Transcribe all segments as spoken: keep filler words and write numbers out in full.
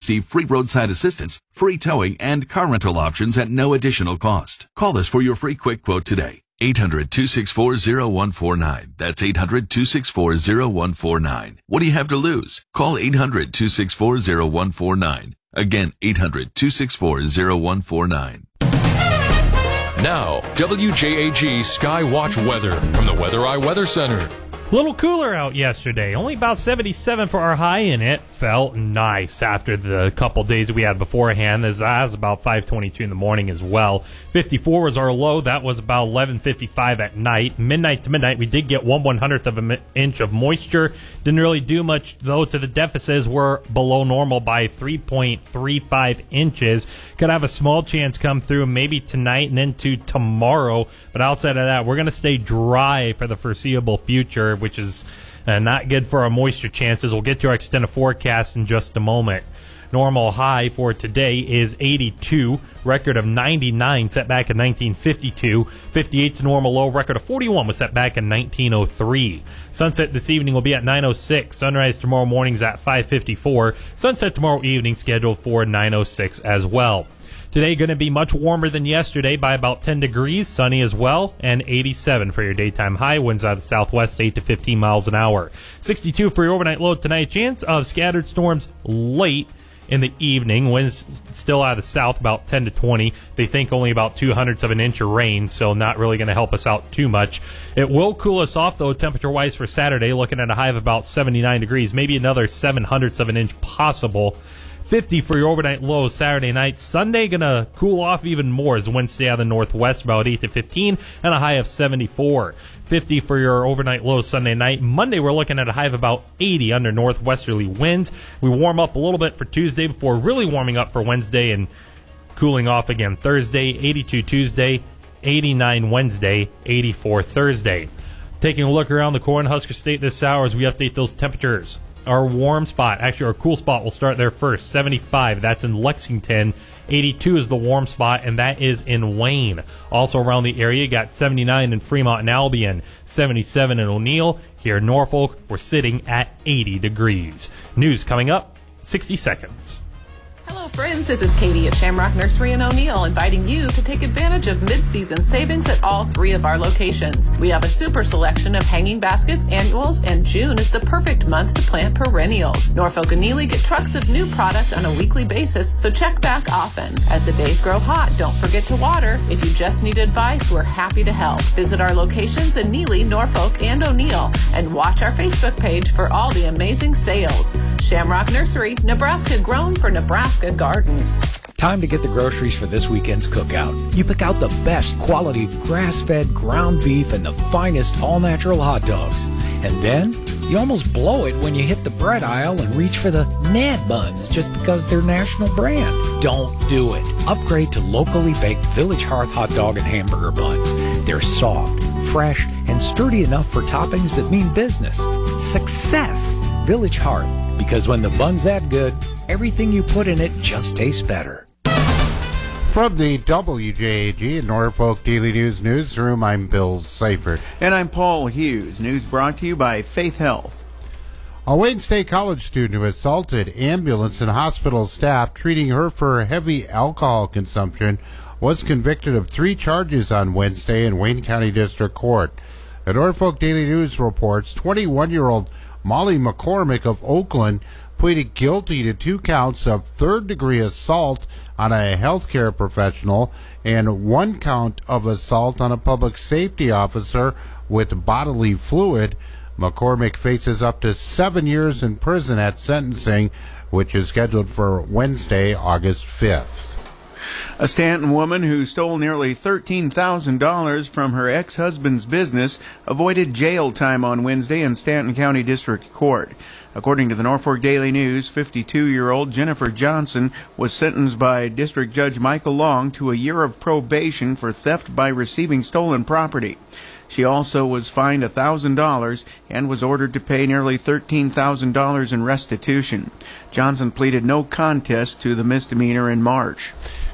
receive free roadside assistance, free towing, and car rental options at no additional cost. Call us for your free quick quote today. eight hundred, two six four, zero one four nine. That's eight hundred, two six four, zero one four nine. What do you have to lose? Call eight hundred, two six four, zero one four nine. Again, eight hundred, two six four, zero one four nine. Now, W J A G Skywatch weather from the Weather Eye Weather Center. A little cooler out yesterday, only about seventy-seven for our high, and it felt nice after the couple days we had beforehand. As I was about five twenty-two in the morning as well. fifty-four was our low. That was about eleven fifty-five at night. Midnight to midnight, we did get one one hundredth of an inch of moisture. Didn't really do much, though, to the deficits. We're below normal by three point three five inches. Could have a small chance come through maybe tonight and into tomorrow. But outside of that, we're going to stay dry for the foreseeable future, which is uh, not good for our moisture chances. We'll get to our extended forecast in just a moment. Normal high for today is eighty-two, record of ninety-nine set back in nineteen fifty-two. fifty-eight's normal low, record of forty-one was set back in nineteen oh three. Sunset this evening will be at nine oh six. Sunrise tomorrow morning's at five fifty-four. Sunset tomorrow evening scheduled for nine oh six as well. Today going to be much warmer than yesterday by about ten degrees, sunny as well, and eighty-seven for your daytime high. Winds out of the southwest, eight to fifteen miles an hour. sixty-two for your overnight low tonight. Chance of scattered storms late in the evening. Winds still out of the south, about ten to twenty. They think only about two hundredths of an inch of rain, so not really going to help us out too much. It will cool us off, though, temperature-wise for Saturday, looking at a high of about seventy-nine degrees, maybe another seven hundredths of an inch possible. fifty for your overnight low Saturday night. Sunday going to cool off even more as winds stay out of the northwest, about eight to fifteen, and a high of seventy-four. fifty for your overnight low Sunday night. Monday we're looking at a high of about eighty under northwesterly winds. We warm up a little bit for Tuesday before really warming up for Wednesday and cooling off again Thursday. eighty-two Tuesday, eighty-nine Wednesday, eighty-four Thursday. Taking a look around the Cornhusker State this hour as we update those temperatures. Our warm spot, actually our cool spot, will start there first. seventy-five, that's in Lexington. eighty-two is the warm spot, and that is in Wayne. Also around the area, you got seventy-nine in Fremont and Albion, seventy-seven in O'Neill. Here in Norfolk, we're sitting at eighty degrees. News coming up, sixty seconds. Hello friends, this is Katie at Shamrock Nursery in O'Neill inviting you to take advantage of mid-season savings at all three of our locations. We have a super selection of hanging baskets, annuals, and June is the perfect month to plant perennials. Norfolk and Neely get trucks of new product on a weekly basis, so check back often. As the days grow hot, don't forget to water. If you just need advice, we're happy to help. Visit our locations in Neely, Norfolk, and O'Neill, and watch our Facebook page for all the amazing sales. Shamrock Nursery, Nebraska grown for Nebraska gardens. Time to get the groceries for this weekend's cookout. You pick out the best quality grass-fed ground beef and the finest all-natural hot dogs. And then you almost blow it when you hit the bread aisle and reach for the Mad Buns just because they're national brand. Don't do it. Upgrade to locally baked Village Hearth hot dog and hamburger buns. They're soft, fresh, and sturdy enough for toppings that mean business. Success! Village Hearth. Because when the bun's that good, everything you put in it just tastes better. From the W J A G and Norfolk Daily News Newsroom, I'm Bill Seifert. And I'm Paul Hughes. News brought to you by Faith Health. A Wayne State College student who assaulted ambulance and hospital staff treating her for heavy alcohol consumption was convicted of three charges on Wednesday in Wayne County District Court. The Norfolk Daily News reports twenty-one-year-old Molly McCormick of Oakland pleaded guilty to two counts of third-degree assault on a healthcare professional and one count of assault on a public safety officer with bodily fluid. McCormick faces up to seven years in prison at sentencing, which is scheduled for Wednesday, August fifth. A Stanton woman who stole nearly thirteen thousand dollars from her ex-husband's business avoided jail time on Wednesday in Stanton County District Court. According to the Norfolk Daily News, fifty-two-year-old Jennifer Johnson was sentenced by District Judge Michael Long to a year of probation for theft by receiving stolen property. She also was fined one thousand dollars and was ordered to pay nearly thirteen thousand dollars in restitution. Johnson pleaded no contest to the misdemeanor in March.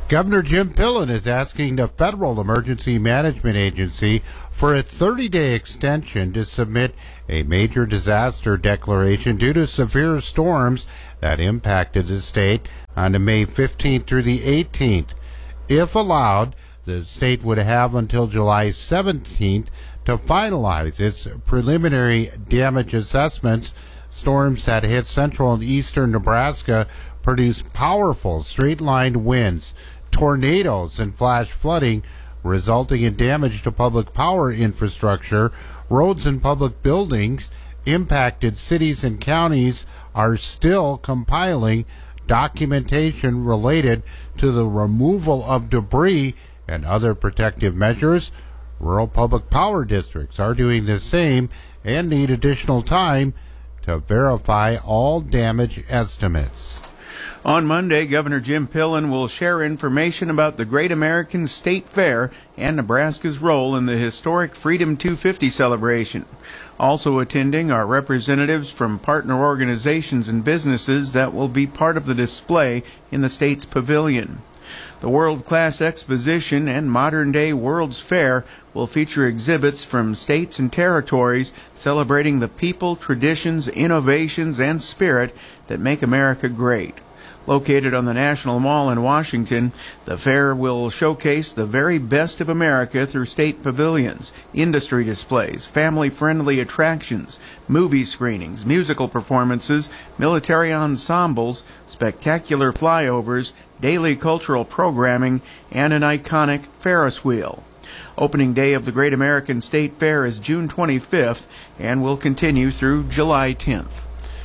Governor Jim Pillen is asking the Federal Emergency Management Agency for a thirty-day extension to submit a major disaster declaration due to severe storms that impacted the state on the May fifteenth through the eighteenth. If allowed, the state would have until July seventeenth to finalize its preliminary damage assessments. Storms that hit central and eastern Nebraska produced powerful straight-line winds, tornadoes, and flash flooding, resulting in damage to public power infrastructure. Roads and public buildings. Impacted cities and counties are still compiling documentation related to the removal of debris and other protective measures. Rural public power districts are doing the same and need additional time to verify all damage estimates. On Monday, Governor Jim Pillen will share information about the Great American State Fair and Nebraska's role in the historic Freedom two fifty celebration. Also attending are representatives from partner organizations and businesses that will be part of the display in the state's pavilion. The world-class exposition and modern-day World's Fair will feature exhibits from states and territories celebrating the people, traditions, innovations, and spirit that make America great. Located on the National Mall in Washington, the fair will showcase the very best of America through state pavilions, industry displays, family-friendly attractions, movie screenings, musical performances, military ensembles, spectacular flyovers, daily cultural programming, and an iconic Ferris wheel. Opening day of the Great American State Fair is June twenty-fifth and will continue through July tenth.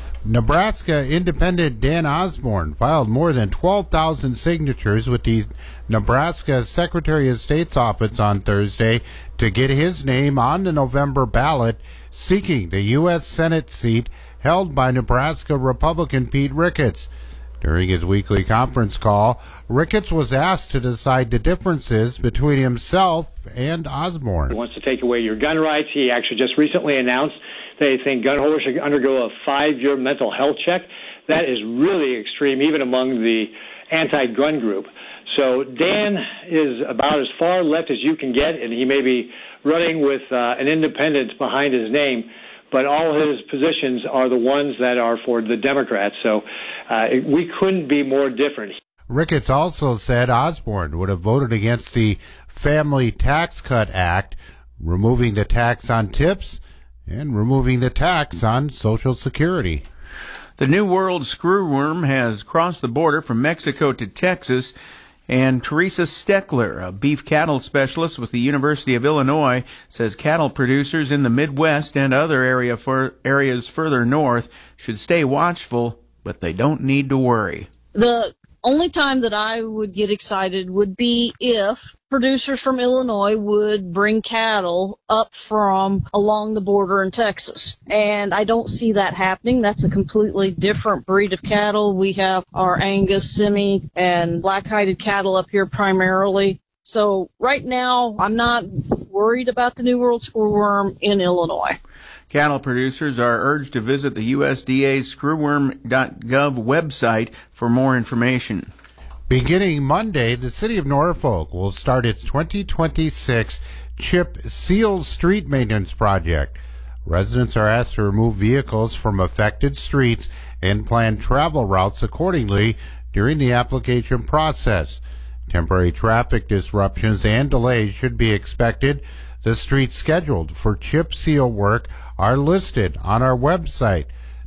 Nebraska Independent Dan Osborne filed more than twelve thousand signatures with the Nebraska Secretary of State's office on Thursday to get his name on the November ballot, seeking the U S Senate seat held by Nebraska Republican Pete Ricketts. During his weekly conference call, Ricketts was asked to decide the differences between himself and Osborne. He wants to take away your gun rights. He actually just recently announced they think gun holders should undergo a five-year mental health check. That is really extreme, even among the anti-gun group. So Dan is about as far left as you can get, and he may be running with uh, an independent behind his name, but all his positions are the ones that are for the Democrats. So uh, we couldn't be more different. Ricketts also said Osborne would have voted against the Family Tax Cut Act, removing the tax on tips and removing the tax on Social Security. The New World screwworm has crossed the border from Mexico to Texas, and Teresa Steckler, a beef cattle specialist with the University of Illinois, says cattle producers in the Midwest and other area for areas further north should stay watchful, but they don't need to worry. The only time that I would get excited would be if producers from Illinois would bring cattle up from along the border in Texas. And I don't see that happening. That's a completely different breed of cattle. We have our Angus, Semi, and black-hided cattle up here primarily. So right now, I'm not worried about the New World screwworm in Illinois. Cattle producers are urged to visit the U S D A's screwworm dot gov website for more information. Beginning Monday, the City of Norfolk will start its twenty twenty-six CHIP Seal Street Maintenance Project. Residents are asked to remove vehicles from affected streets and plan travel routes accordingly during the application process. Temporary traffic disruptions and delays should be expected. The streets scheduled for CHIP seal work are listed on our website,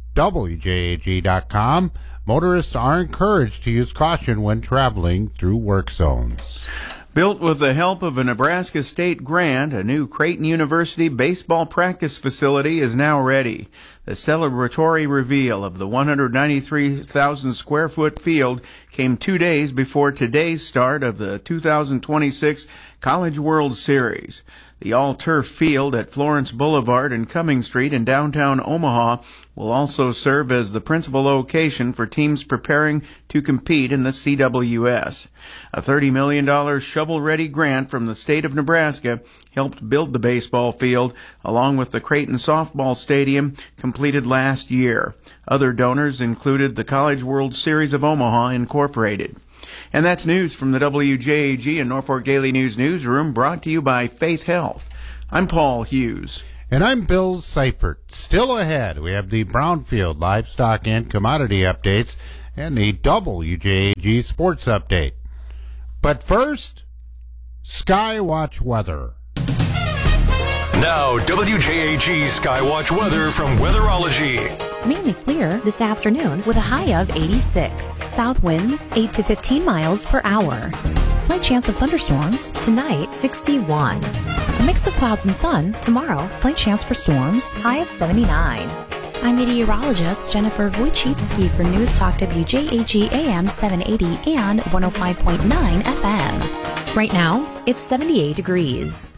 W J A G dot com. Motorists are encouraged to use caution when traveling through work zones. Built with the help of a Nebraska state grant, a new Creighton University baseball practice facility is now ready. The celebratory reveal of the one hundred ninety-three thousand square foot field came two days before today's start of the two thousand twenty-six College World Series. The all-turf field at Florence Boulevard and Cumming Street in downtown Omaha will also serve as the principal location for teams preparing to compete in the C W S. A thirty million dollars shovel-ready grant from the state of Nebraska helped build the baseball field, along with the Creighton softball stadium completed last year. Other donors included the College World Series of Omaha Incorporated. And that's news from the W J A G and Norfolk Daily News Newsroom, brought to you by Faith Health. I'm Paul Hughes. And I'm Bill Seifert. Still ahead, we have the Brownfield livestock and commodity updates and the W J A G sports update. But first, Skywatch weather. Now, W J A G Skywatch weather from Weatherology. Mainly clear this afternoon with a high of eighty-six. South winds eight to fifteen miles per hour. Slight chance of thunderstorms tonight, sixty-one. A mix of clouds and sun tomorrow. Slight chance for storms, high of seventy-nine. I'm meteorologist Jennifer Wojcicki for News Talk W J A G A M seven eighty and one oh five point nine F M. Right now, it's seventy-eight degrees.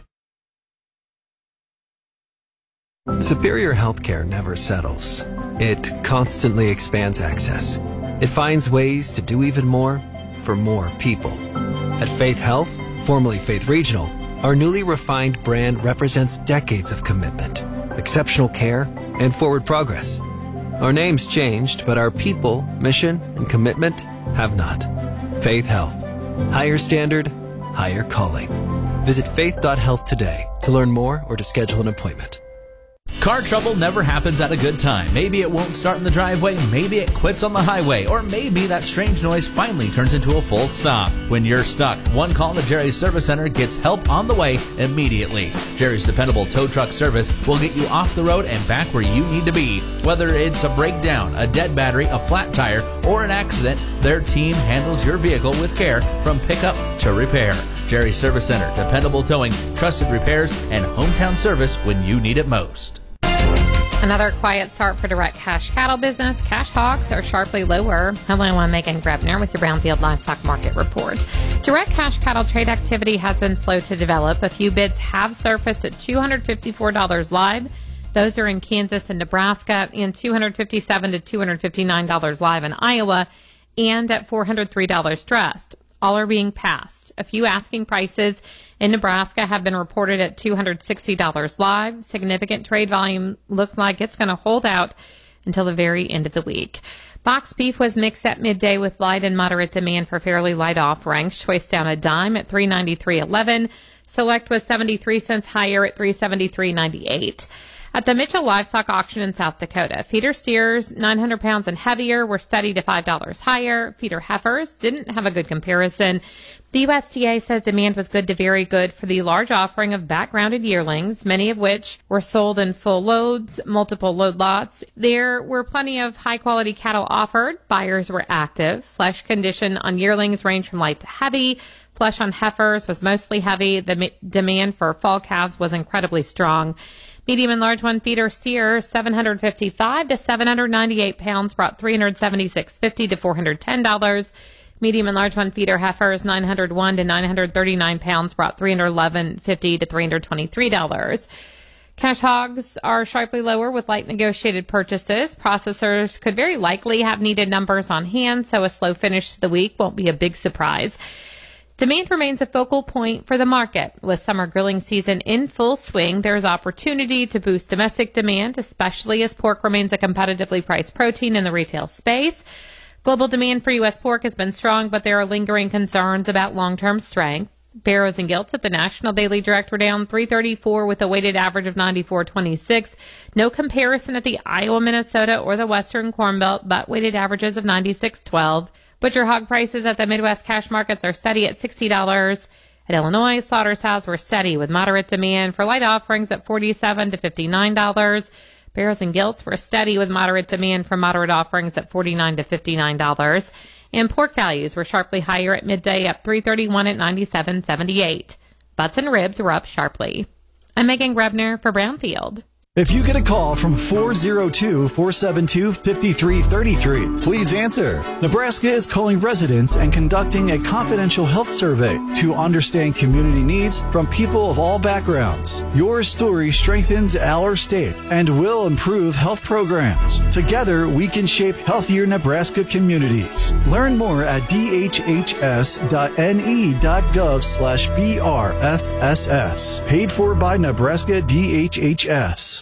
Superior Healthcare never settles. It constantly expands access. It finds ways to do even more for more people. At Faith Health, formerly Faith Regional, our newly refined brand represents decades of commitment, exceptional care, and forward progress. Our name's changed, but our people, mission, and commitment have not. Faith Health. Higher standard, higher calling. Visit faith dot health today to learn more or to schedule an appointment. Car trouble never happens at a good time. Maybe it won't start in the driveway, maybe it quits on the highway, or maybe that strange noise finally turns into a full stop. When you're stuck, one call to Jerry's Service Center gets help on the way immediately. Jerry's dependable tow truck service will get you off the road and back where you need to be. Whether it's a breakdown, a dead battery, a flat tire, or an accident, their team handles your vehicle with care from pickup to repair. Jerry's Service Center, dependable towing, trusted repairs, and hometown service when you need it most. Another quiet start for direct cash cattle business. Cash hogs are sharply lower. Hello, I'm Megan Grebner with your Brownfield Livestock Market Report. Direct cash cattle trade activity has been slow to develop. A few bids have surfaced at two hundred fifty-four dollars live. Those are in Kansas and Nebraska, and two hundred fifty-seven dollars to two hundred fifty-nine dollars live in Iowa, and at four hundred three dollars dressed. All are being passed. A few asking prices in Nebraska have been reported at two hundred sixty dollars live. Significant trade volume looks like it's going to hold out until the very end of the week. Box beef was mixed at midday with light and moderate demand for fairly light offerings. Choice down a dime at three ninety-three eleven. Select was seventy-three cents higher at three seventy-three ninety-eight. At the Mitchell Livestock Auction in South Dakota, feeder steers nine hundred pounds and heavier were steady to five dollars higher. Feeder heifers didn't have a good comparison. The U S D A says demand was good to very good for the large offering of backgrounded yearlings, many of which were sold in full loads, multiple load lots. There were plenty of high-quality cattle offered. Buyers were active. Flesh condition on yearlings ranged from light to heavy. Flesh on heifers was mostly heavy. The m- demand for fall calves was incredibly strong. Medium and large one feeder steers, seven hundred fifty-five to seven hundred ninety-eight pounds, brought three hundred seventy-six fifty to four hundred ten dollars. Medium and large one feeder heifers, nine hundred one to nine hundred thirty-nine pounds, brought three hundred eleven fifty to three hundred twenty-three dollars. Cash hogs are sharply lower with light negotiated purchases. Processors could very likely have needed numbers on hand, so a slow finish to the week won't be a big surprise. Demand remains a focal point for the market. With summer grilling season in full swing, there is opportunity to boost domestic demand, especially as pork remains a competitively priced protein in the retail space. Global demand for U S pork has been strong, but there are lingering concerns about long-term strength. Barrows and Gilts at the National Daily Direct were down three thirty-four with a weighted average of ninety-four twenty-six. No comparison at the Iowa, Minnesota, or the Western Corn Belt, but weighted averages of ninety-six twelve. Butcher hog prices at the Midwest cash markets are steady at sixty dollars. At Illinois, slaughterhouses were steady with moderate demand for light offerings at forty-seven to fifty-nine dollars. Barrows and Gilts were steady with moderate demand for moderate offerings at forty-nine to fifty-nine dollars. And pork values were sharply higher at midday, up three thirty-one at ninety-seven seventy-eight. Butts and ribs were up sharply. I'm Megan Grebner for Brownfield. If you get a call from four oh two, four seven two, five three three three, please answer. Nebraska is calling residents and conducting a confidential health survey to understand community needs from people of all backgrounds. Your story strengthens our state and will improve health programs. Together, we can shape healthier Nebraska communities. Learn more at d h h s dot n e dot gov slash b r f s s. Paid for by Nebraska D H H S.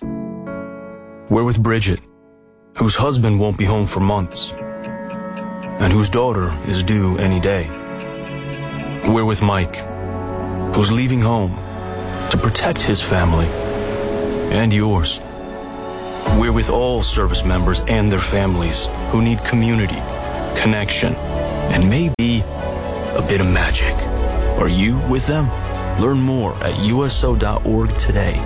We're with Bridget, whose husband won't be home for months, and whose daughter is due any day. We're with Mike, who's leaving home to protect his family and yours. We're with all service members and their families who need community, connection, and maybe a bit of magic. Are you with them? Learn more at U S O dot org today.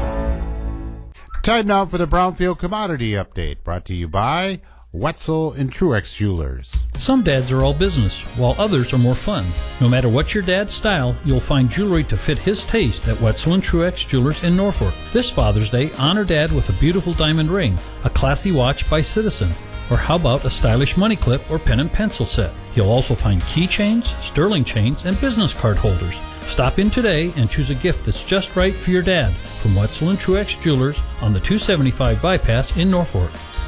Time now for the Brownfield Commodity Update, brought to you by Wetzel and Truex Jewelers. Some dads are all business, while others are more fun. No matter what your dad's style, you'll find jewelry to fit his taste at Wetzel and Truex Jewelers in Norfolk. This Father's Day, honor Dad with a beautiful diamond ring, a classy watch by Citizen, or how about a stylish money clip or pen and pencil set? You'll also find keychains, sterling chains, and business card holders. Stop in today and choose a gift that's just right for your dad from Wetzel and Truex Jewelers on the two seventy-five bypass in Norfolk.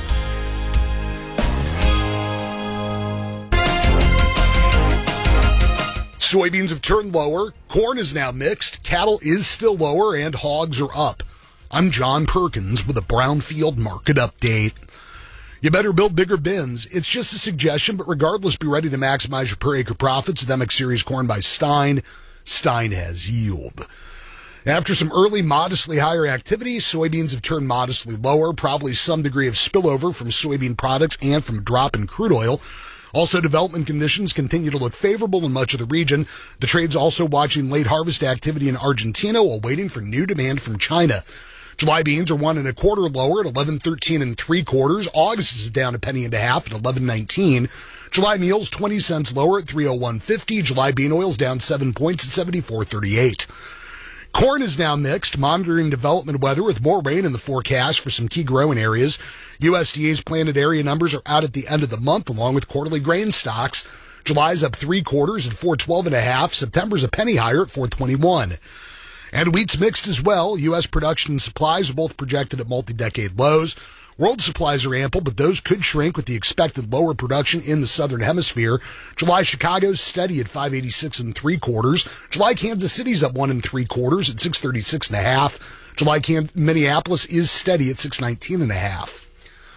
Soybeans have turned lower, corn is now mixed, cattle is still lower, and hogs are up. I'm John Perkins with a Brownfield Market Update. You better build bigger bins. It's just a suggestion, but regardless, be ready to maximize your per acre profits with M X Series corn by Stein. Stein has yield. After some early modestly higher activity, soybeans have turned modestly lower, probably some degree of spillover from soybean products and from a drop in crude oil. Also, development conditions continue to look favorable in much of the region. The trade's also watching late harvest activity in Argentina while waiting for new demand from China. July beans are one and a quarter lower at eleven thirteen and three quarters. August is down a penny and a half at eleven nineteen. July meals twenty cents lower at three oh one fifty. July bean oils down seven points at seventy-four thirty-eight. Corn is now mixed, monitoring development weather with more rain in the forecast for some key growing areas. U S D A's planted area numbers are out at the end of the month, along with quarterly grain stocks. July's up three quarters at four twelve and a half. September's a penny higher at four twenty-one. And wheat's mixed as well. U S production and supplies are both projected at multi-decade lows. World supplies are ample, but those could shrink with the expected lower production in the southern hemisphere. July Chicago's steady at five eighty-six and three quarters. July Kansas City's up one and three quarters at six thirty-six and a half. July Can- Minneapolis is steady at six nineteen and a half.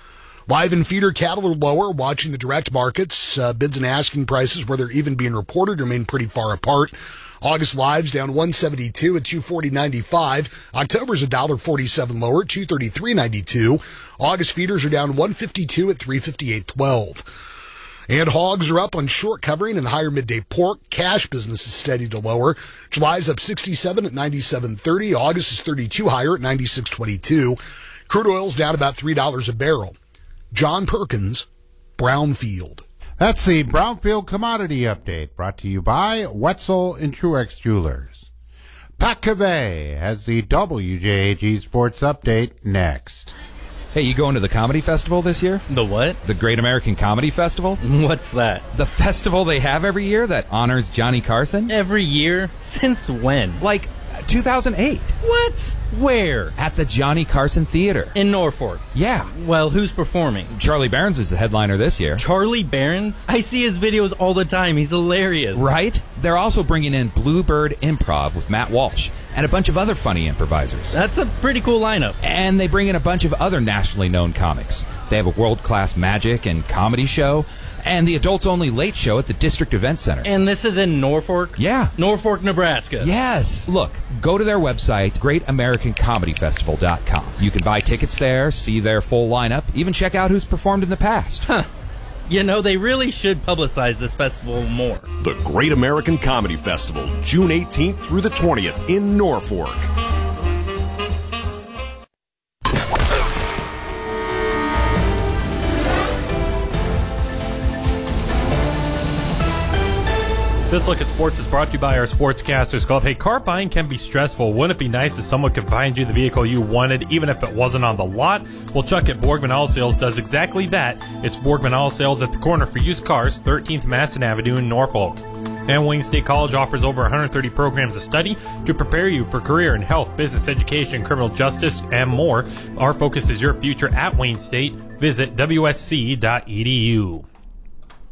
Live and feeder cattle are lower, watching the direct markets. Uh, bids and asking prices, where they're even being reported, remain pretty far apart. August lives down one seventy-two at two forty ninety-five. October's a one forty-seven lower at two thirty-three ninety-two. August feeders are down one fifty-two at three fifty-eight twelve. And hogs are up on short covering and higher midday pork. Cash business is steady to lower. July's up sixty-seven at ninety-seven thirty. August is thirty-two higher at ninety-six twenty-two. Crude oil's down about three dollars a barrel. John Perkins, Brownfield. That's the Brownfield Commodity Update, brought to you by Wetzel and Truex Jewelers. Pat Cavey has the W J A G Sports Update next. Hey, you going to the comedy festival this year? The what? The Great American Comedy Festival? What's that? The festival they have every year that honors Johnny Carson? Every year? Since when? Like two thousand eight. What? Where? At the Johnny Carson Theater. In Norfolk? Yeah. Well, who's performing? Charlie Barons is the headliner this year. Charlie Barons? I see his videos all the time. He's hilarious. Right? They're also bringing in Bluebird Improv with Matt Walsh and a bunch of other funny improvisers. That's a pretty cool lineup. And they bring in a bunch of other nationally known comics. They have a world-class magic and comedy show and the adults-only late show at the District Event Center. And this is in Norfolk? Yeah. Norfolk, Nebraska. Yes. Look, go to their website, great american comedy festival dot com. You can buy tickets there, see their full lineup, even check out who's performed in the past. Huh. You know, they really should publicize this festival more. The Great American Comedy Festival, June eighteenth through the twentieth in Norfolk. This Look at Sports is brought to you by our Sportscasters Club. Hey, car buying can be stressful. Wouldn't it be nice if someone could find you the vehicle you wanted, even if it wasn't on the lot? Well, Chuck at Borgman Auto Sales does exactly that. It's Borgman Auto Sales at the corner for used cars, thirteenth Masson Avenue in Norfolk. And Wayne State College offers over one hundred thirty programs of study to prepare you for career in health, business, education, criminal justice, and more. Our focus is your future at Wayne State. Visit W S C dot E D U.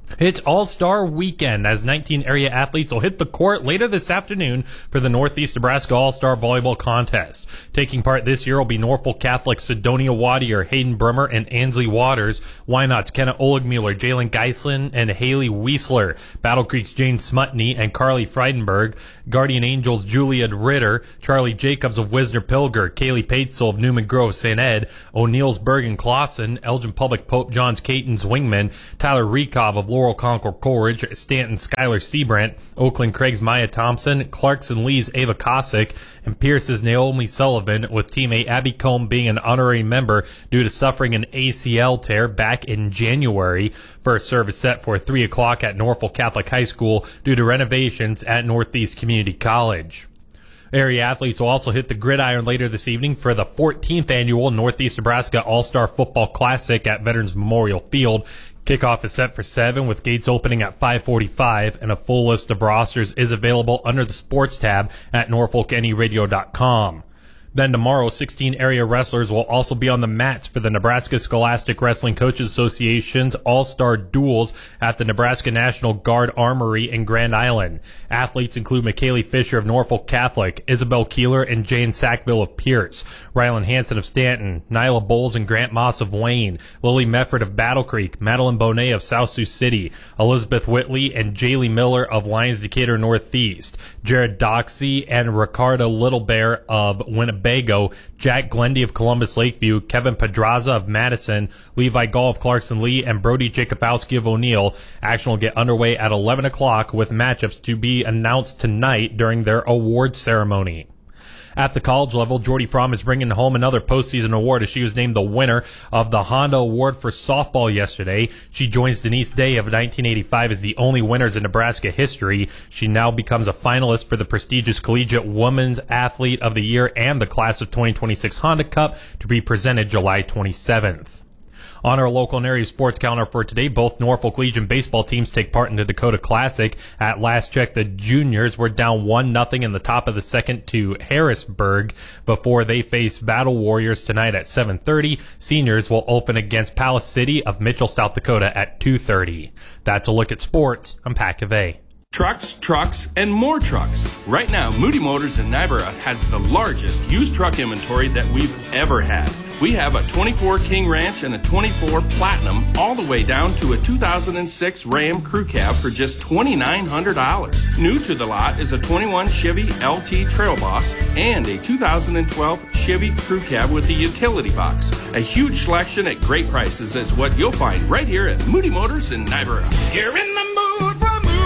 It's All-Star Weekend as nineteen area athletes will hit the court later this afternoon for the Northeast Nebraska All-Star Volleyball Contest. Taking part this year will be Norfolk Catholic Sidonia Wadier, Hayden Brummer, and Ansley Waters. Wynot's Kenna Oligmuller, Jalen Geisler, and Haley Wiesler. Battle Creek's Jane Smutney and Carly Freidenberg. Guardian Angels' Julia Ritter. Charlie Jacobs of Wisner Pilger. Kaylee Patesel of Newman Grove Saint Ed. O'Neillsburg and Clausen. Elgin Public Pope John's Caton's Wingman. Tyler Recob of Laurel Concord Coleridge, Stanton Skylar Seabrant, Oakland Craig's Maya Thompson, Clarkson Lee's Ava Cossack, and Pierce's Naomi Sullivan, with teammate Abby Combe being an honorary member due to suffering an A C L tear back in January. First service set for three o'clock at Norfolk Catholic High School due to renovations at Northeast Community College. Area athletes will also hit the gridiron later this evening for the fourteenth annual Northeast Nebraska All-Star Football Classic at Veterans Memorial Field. Kickoff is set for seven, with gates opening at five forty-five, and a full list of rosters is available under the sports tab at norfolk n e radio dot com. Then tomorrow, sixteen area wrestlers will also be on the mats for the Nebraska Scholastic Wrestling Coaches Association's All-Star Duels at the Nebraska National Guard Armory in Grand Island. Athletes include McKaylee Fisher of Norfolk Catholic, Isabel Keeler and Jane Sackville of Pierce, Rylan Hansen of Stanton, Nyla Bowles and Grant Moss of Wayne, Lily Mefford of Battle Creek, Madeline Bonet of South Sioux City, Elizabeth Whitley and Jaylee Miller of Lions Decatur Northeast, Jared Doxey and Ricardo Littlebear of Winnebago, Jack Glendy of Columbus Lakeview, Kevin Pedraza of Madison, Levi Gall of Clarkson Lee, and Brody Jacobowski of O'Neill. Action will get underway at eleven o'clock with matchups to be announced tonight during their award ceremony. At the college level, Jordy Fromm is bringing home another postseason award as she was named the winner of the Honda Award for softball yesterday. She joins Denise Day of nineteen eighty-five as the only winners in Nebraska history. She now becomes a finalist for the prestigious Collegiate Women's Athlete of the Year and the Class of twenty twenty-six Honda Cup to be presented July twenty-seventh. On our local and area sports calendar for today, both Norfolk Legion baseball teams take part in the Dakota Classic. At last check, the juniors were down one nothing in the top of the second to Harrisburg before they face Battle Warriors tonight at seven thirty. Seniors will open against Palace City of Mitchell, South Dakota at two thirty. That's a look at sports. I'm Pat Cavey. Trucks, trucks, and more trucks. Right now, Moody Motors in Nyborough has the largest used truck inventory that we've ever had. We have a twenty-four King Ranch and a twenty-four Platinum, all the way down to a two thousand six Ram Crew Cab for just two thousand nine hundred dollars. New to the lot is a twenty-one Chevy L T Trail Boss and a two thousand twelve Chevy Crew Cab with a utility box. A huge selection at great prices is what you'll find right here at Moody Motors in Nyborough. You're in the mood for Moody.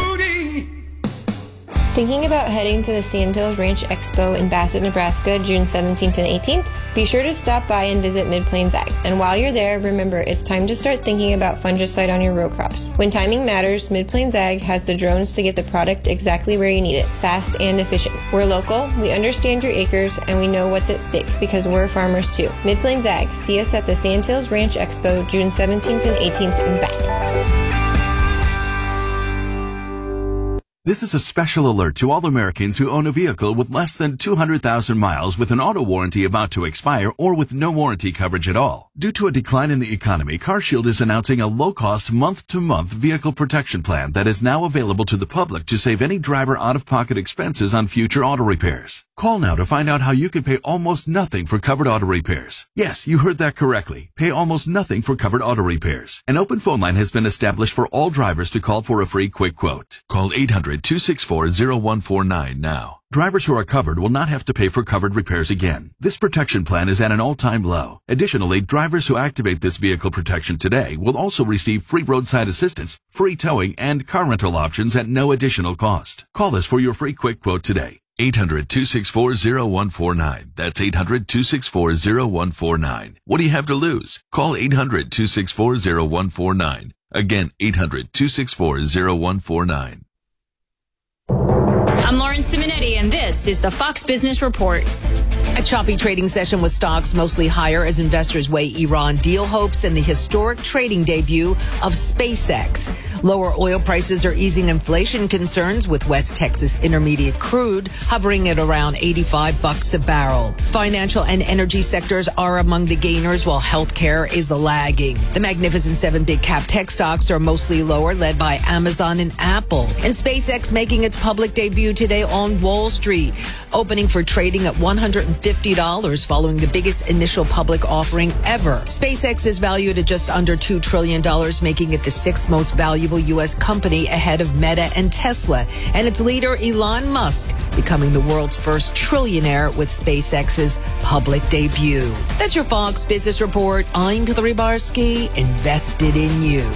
Thinking about heading to the Sandhills Ranch Expo in Bassett, Nebraska, June seventeenth and eighteenth? Be sure to stop by and visit Mid-Plains Ag. And while you're there, remember, it's time to start thinking about fungicide on your row crops. When timing matters, Mid-Plains Ag has the drones to get the product exactly where you need it, fast and efficient. We're local, we understand your acres, and we know what's at stake because we're farmers too. Mid-Plains Ag. See us at the Sandhills Ranch Expo, June seventeenth and eighteenth in Bassett. This is a special alert to all Americans who own a vehicle with less than two hundred thousand miles with an auto warranty about to expire or with no warranty coverage at all. Due to a decline in the economy, CarShield is announcing a low-cost month-to-month vehicle protection plan that is now available to the public to save any driver out-of-pocket expenses on future auto repairs. Call now to find out how you can pay almost nothing for covered auto repairs. Yes, you heard that correctly. Pay almost nothing for covered auto repairs. An open phone line has been established for all drivers to call for a free quick quote. Call eight hundred, two six four, zero one four nine now. Drivers who are covered will not have to pay for covered repairs again. This protection plan is at an all-time low. Additionally, drivers who activate this vehicle protection today will also receive free roadside assistance, free towing, and car rental options at no additional cost. Call us for your free quick quote today. eight hundred, two six four, zero one four nine. That's eight hundred, two six four, zero one four nine. What do you have to lose? Call eight hundred, two six four, zero one four nine. Again, eight hundred, two six four, zero one four nine. I'm Lauren Simonetti, and this is the Fox Business Report. A choppy trading session with stocks mostly higher as investors weigh Iran deal hopes and the historic trading debut of SpaceX. Lower oil prices are easing inflation concerns, with West Texas Intermediate crude hovering at around eighty-five bucks a barrel. Financial and energy sectors are among the gainers, while healthcare is lagging. The Magnificent Seven big cap tech stocks are mostly lower, led by Amazon and Apple. And SpaceX making its public debut today on Wall Street, opening for trading at one hundred fifty dollars following the biggest initial public offering ever. SpaceX is valued at just under two trillion dollars, making it the sixth most valuable U S company ahead of Meta and Tesla, and its leader Elon Musk becoming the world's first trillionaire with SpaceX's public debut. That's your Fox Business Report. I'm Hillary Barsky, invested in you.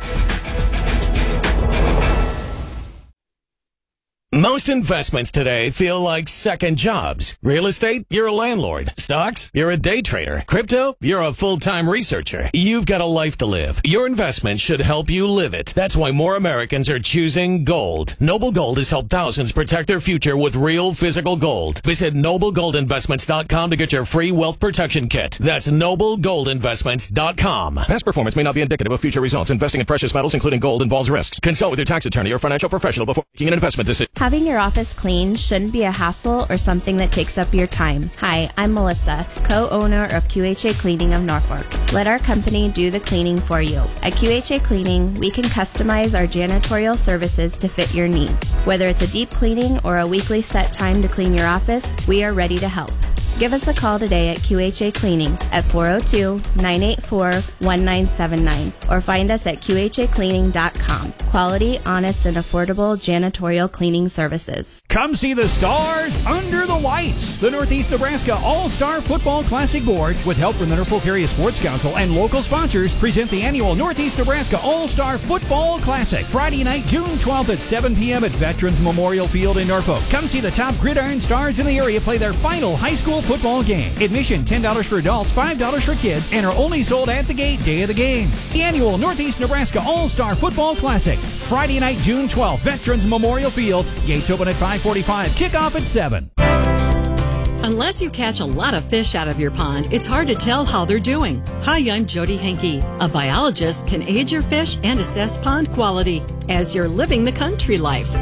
Most investments today feel like second jobs. Real estate, you're a landlord. Stocks, you're a day trader. Crypto, you're a full-time researcher. You've got a life to live. Your investment should help you live it. That's why more Americans are choosing gold. Noble Gold has helped thousands protect their future with real physical gold. Visit noble gold investments dot com to get your free wealth protection kit. That's noble gold investments dot com. Past performance may not be indicative of future results. Investing in precious metals, including gold, involves risks. Consult with your tax attorney or financial professional before making an investment decision. Having your office clean shouldn't be a hassle or something that takes up your time. Hi, I'm Melissa, co-owner of Q H A Cleaning of Norfolk. Let our company do the cleaning for you. At Q H A Cleaning, we can customize our janitorial services to fit your needs. Whether it's a deep cleaning or a weekly set time to clean your office, we are ready to help. Give us a call today at Q H A Cleaning at four oh two, nine eight four, one nine seven nine or find us at Q H A cleaning dot com. Quality, honest, and affordable janitorial cleaning services. Come see the stars under the lights. The Northeast Nebraska All-Star Football Classic Board, with help from the Norfolk Area Sports Council and local sponsors, present the annual Northeast Nebraska All-Star Football Classic. Friday night, June twelfth at seven p.m. at Veterans Memorial Field in Norfolk. Come see the top gridiron stars in the area play their final high school football game. Admission ten dollars for adults, five dollars for kids, and are only sold at the gate day of the game. The annual Northeast Nebraska All-Star Football Classic. Friday night, June twelfth, Veterans Memorial Field. Gates open at five forty-five. Kickoff at seven. Unless you catch a lot of fish out of your pond, it's hard to tell how they're doing. Hi, I'm Jody Henke. A biologist can age your fish and assess pond quality as you're living the country life.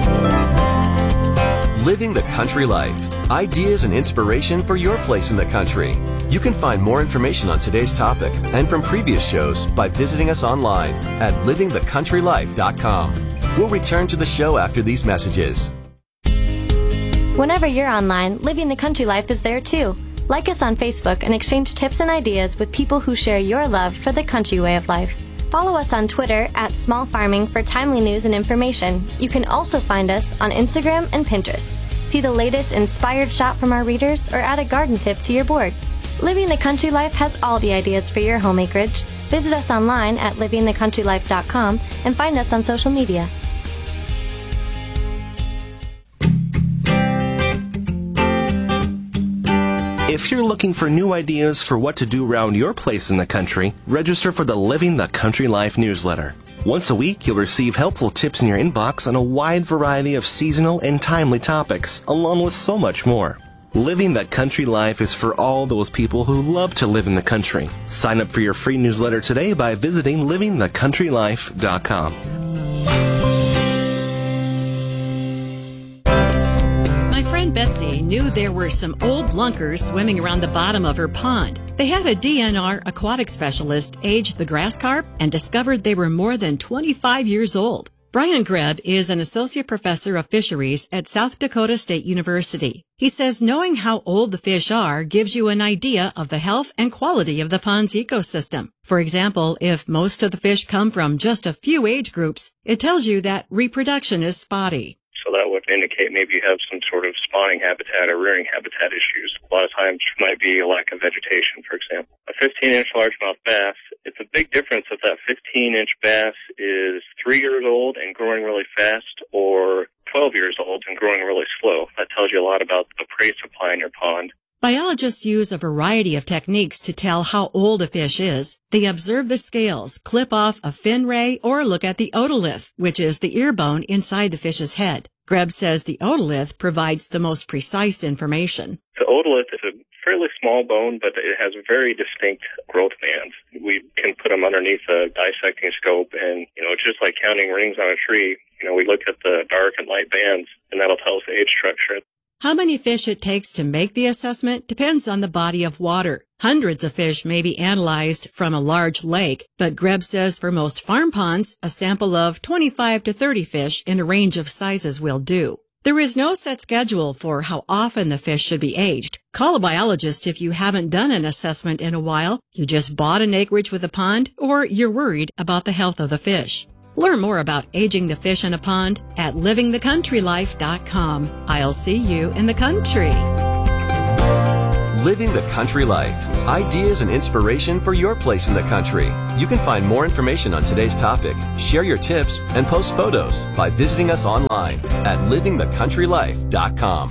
Living the country life. Ideas and inspiration for your place in the country. You can find more information on today's topic and from previous shows by visiting us online at living the country life dot com. We'll return to the show after these messages. Whenever you're online, Living the Country Life is there too. Like us on Facebook and exchange tips and ideas with people who share your love for the country way of life. Follow us on Twitter at Small Farming for timely news and information. You can also find us on Instagram and Pinterest. See the latest inspired shot from our readers or add a garden tip to your boards. Living the Country Life has all the ideas for your home acreage. Visit us online at living the country life dot com and find us on social media. If you're looking for new ideas for what to do around your place in the country, register for the Living the Country Life newsletter. Once a week, you'll receive helpful tips in your inbox on a wide variety of seasonal and timely topics, along with so much more. Living the Country Life is for all those people who love to live in the country. Sign up for your free newsletter today by visiting living the country life dot com. Betsy knew there were some old lunkers swimming around the bottom of her pond. They had a D N R aquatic specialist age the grass carp and discovered they were more than twenty-five years old. Brian Greb is an associate professor of fisheries at South Dakota State University. He says knowing how old the fish are gives you an idea of the health and quality of the pond's ecosystem. For example, if most of the fish come from just a few age groups, it tells you that reproduction is spotty. So that would indicate maybe you have some sort of spawning habitat or rearing habitat issues. A lot of times it might be a lack of vegetation, for example. A fifteen-inch largemouth bass, it's a big difference if that fifteen-inch bass is three years old and growing really fast or twelve years old and growing really slow. That tells you a lot about the prey supply in your pond. Biologists use a variety of techniques to tell how old a fish is. They observe the scales, clip off a fin ray, or look at the otolith, which is the ear bone inside the fish's head. Greb says the otolith provides the most precise information. The otolith is a fairly small bone, but it has very distinct growth bands. We can put them underneath a dissecting scope, and, you know, just like counting rings on a tree, you know, we look at the dark and light bands, and that'll tell us the age structure. How many fish it takes to make the assessment depends on the body of water. Hundreds of fish may be analyzed from a large lake, but Greb says for most farm ponds, a sample of twenty-five to thirty fish in a range of sizes will do. There is no set schedule for how often the fish should be aged. Call a biologist if you haven't done an assessment in a while, you just bought an acreage with a pond, or you're worried about the health of the fish. Learn more about aging the fish in a pond at living the country life dot com. I'll see you in the country. Living the Country Life. Ideas and inspiration for your place in the country. You can find more information on today's topic, share your tips, and post photos by visiting us online at living the country life dot com.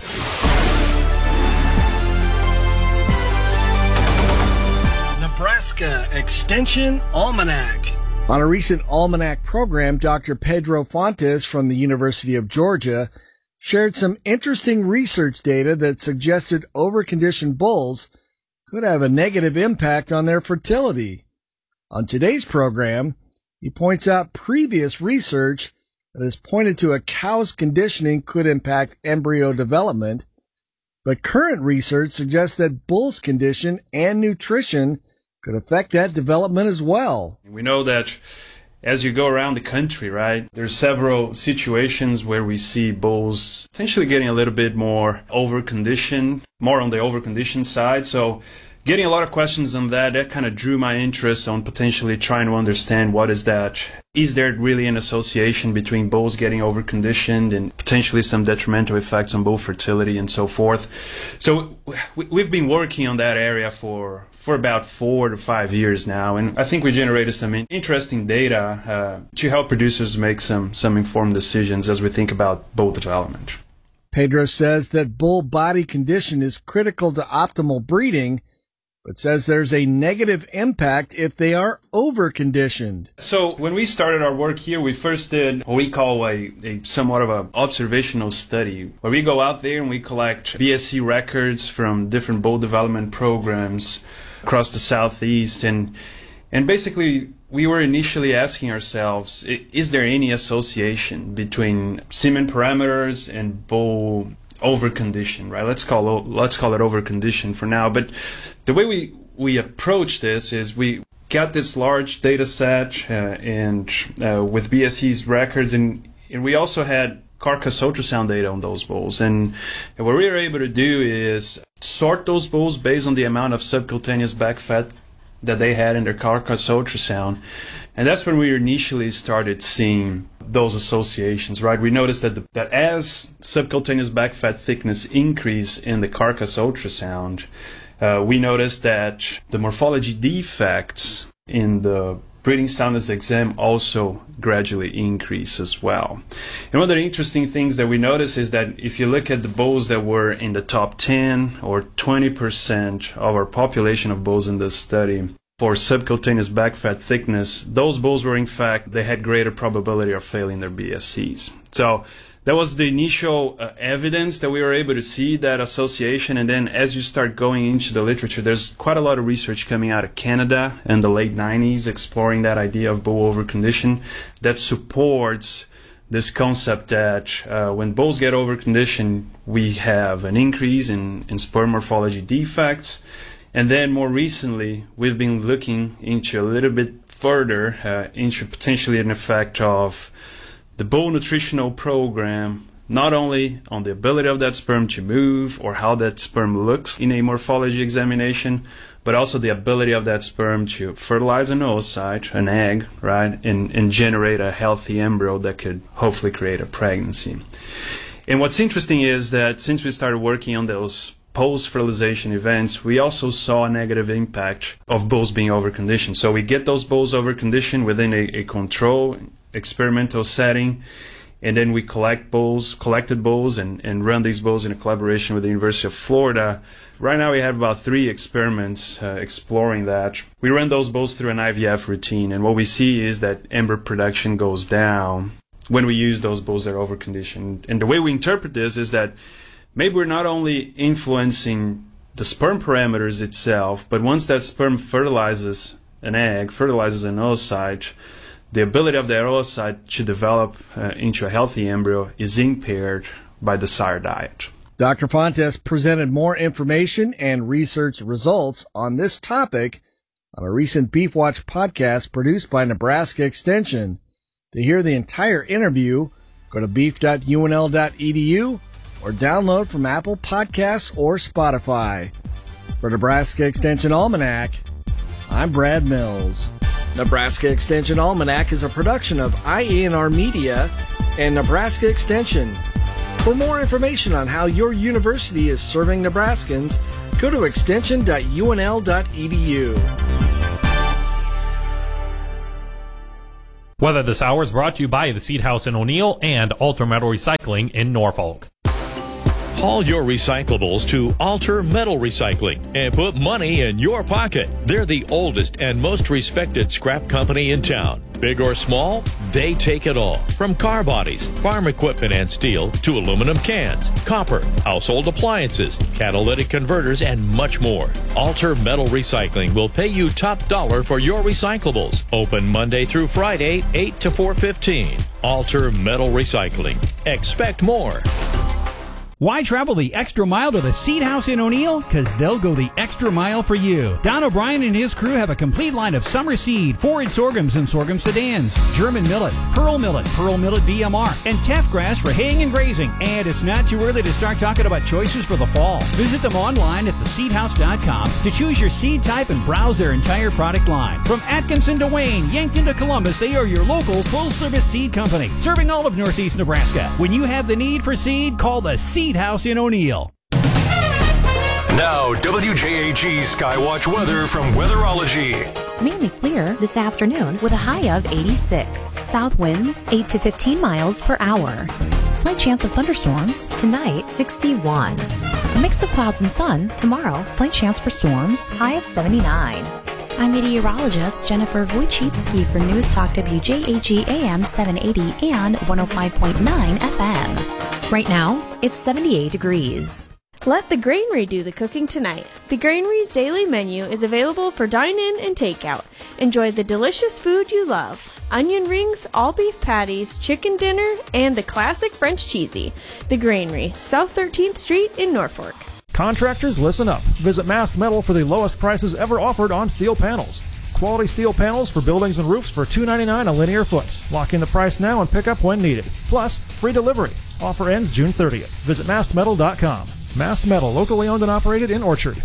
Nebraska Extension Almanac. On a recent Almanac program, Doctor Pedro Fontes from the University of Georgia shared some interesting research data that suggested overconditioned bulls could have a negative impact on their fertility. On today's program, he points out previous research that has pointed to a cow's conditioning could impact embryo development, but current research suggests that bulls' condition and nutrition could affect that development as well. We know that as you go around the country, right, there's several situations where we see bulls potentially getting a little bit more overconditioned, more on the overconditioned side. So getting a lot of questions on that, that kind of drew my interest on potentially trying to understand what is that. Is there really an association between bulls getting overconditioned and potentially some detrimental effects on bull fertility and so forth? So we've been working on that area for for about four to five years now, and I think we generated some interesting data uh, to help producers make some, some informed decisions as we think about bull development. Pedro says that bull body condition is critical to optimal breeding, but says there's a negative impact if they are over-conditioned. So when we started our work here, we first did what we call a, a somewhat of an observational study, where we go out there and we collect B S C records from different bull development programs across the Southeast. And, and basically, we were initially asking ourselves, is there any association between semen parameters and bull overcondition, right? Let's call let's call it overcondition for now. But the way we we approach this is we got this large data set uh, and uh, with B S C's records, and, and we also had carcass ultrasound data on those bulls. And, and what we were able to do is sort those bulls based on the amount of subcutaneous back fat that they had in their carcass ultrasound. And that's when we initially started seeing those associations, right? We noticed that, the, that as subcutaneous back fat thickness increased in the carcass ultrasound, uh, we noticed that the morphology defects in the breeding soundness exam also gradually increase as well. And one of the interesting things that we noticed is that if you look at the bulls that were in the top ten or twenty percent of our population of bulls in this study, for subcutaneous back fat thickness, those bulls were in fact, they had greater probability of failing their B S Cs. So that was the initial uh, evidence that we were able to see that association. And then as you start going into the literature, there's quite a lot of research coming out of Canada in the late nineties exploring that idea of bull overcondition that supports this concept that uh, when bulls get overconditioned, we have an increase in, in sperm morphology defects. And then more recently, we've been looking into a little bit further uh, into potentially an effect of the bull nutritional program, not only on the ability of that sperm to move or how that sperm looks in a morphology examination, but also the ability of that sperm to fertilize an oocyte, an egg, right, and, and generate a healthy embryo that could hopefully create a pregnancy. And what's interesting is that since we started working on those post-fertilization events, we also saw a negative impact of bulls being overconditioned. So we get those bulls overconditioned within a, a control experimental setting, and then we collect bulls, collected bulls, and, and run these bulls in a collaboration with the University of Florida. Right now we have about three experiments uh, exploring that. We run those bulls through an I V F routine, and what we see is that embryo production goes down when we use those bulls that are overconditioned. And the way we interpret this is that maybe we're not only influencing the sperm parameters itself, but once that sperm fertilizes an egg, fertilizes an oocyte, the ability of the oocyte to develop uh, into a healthy embryo is impaired by the sire diet. Doctor Fontes presented more information and research results on this topic on a recent Beef Watch podcast produced by Nebraska Extension. To hear the entire interview, go to beef dot U N L dot E D U or download from Apple Podcasts or Spotify. For Nebraska Extension Almanac, I'm Brad Mills. Nebraska Extension Almanac is a production of I A N R Media and Nebraska Extension. For more information on how your university is serving Nebraskans, go to extension dot U N L dot E D U. Weather this hour is brought to you by the Seed House in O'Neill and Alter Metal Recycling in Norfolk. Haul your recyclables to Alter Metal Recycling and put money in your pocket. They're the oldest and most respected scrap company in town. Big or small, they take it all. From car bodies, farm equipment and steel, to aluminum cans, copper, household appliances, catalytic converters, and much more. Alter Metal Recycling will pay you top dollar for your recyclables. Open Monday through Friday, eight to four fifteen. Alter Metal Recycling. Expect more. Why travel the extra mile to the Seed House in O'Neill? Because they'll go the extra mile for you. Don O'Brien and his crew have a complete line of summer seed, forage sorghums and sorghum sedans, German millet, pearl millet, pearl millet V M R, and teff grass for haying and grazing. And it's not too early to start talking about choices for the fall. Visit them online at the seed house dot com to choose your seed type and browse their entire product line. From Atkinson to Wayne, Yankton to Columbus, they are your local full-service seed company, serving all of Northeast Nebraska. When you have the need for seed, call the Seed House in O'Neill. Now, W J A G Skywatch weather from Weatherology. Mainly clear this afternoon with a high of eighty-six. South winds eight to fifteen miles per hour. Slight chance of thunderstorms tonight, sixty-one. A mix of clouds and sun tomorrow. Slight chance for storms, high of seventy-nine. I'm meteorologist Jennifer Wojcicki for News Talk W J A G A M seven eighty and one oh five point nine F M. Right now, it's seventy-eight degrees. Let the Granary do the cooking tonight. The Granary's daily menu is available for dine-in and takeout. Enjoy the delicious food you love. Onion rings, all beef patties, chicken dinner, and the classic French cheesy. The Granary, South thirteenth Street in Norfolk. Contractors, listen up. Visit Mast Metal for the lowest prices ever offered on steel panels. Quality steel panels for buildings and roofs for two ninety-nine a linear foot. Lock in the price now and pick up when needed. Plus, free delivery. Offer ends June thirtieth. Visit mast metal dot com. Mast Metal, locally owned and operated in Orchard.